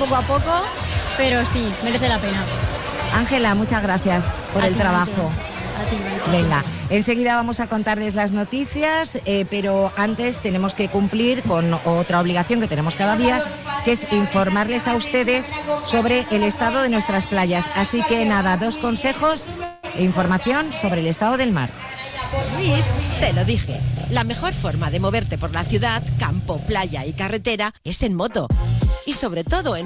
poco a poco, pero sí, merece la pena. Ángela, muchas gracias por el trabajo. A ti, Maite. Venga, enseguida vamos a contarles las noticias, pero antes tenemos que cumplir con otra obligación que tenemos cada día, que es informarles a ustedes sobre el estado de nuestras playas. Así que nada, 2 consejos e información sobre el estado del mar. Luis, te lo dije, la mejor forma de moverte por la ciudad, campo, playa y carretera es en moto. Y sobre todo en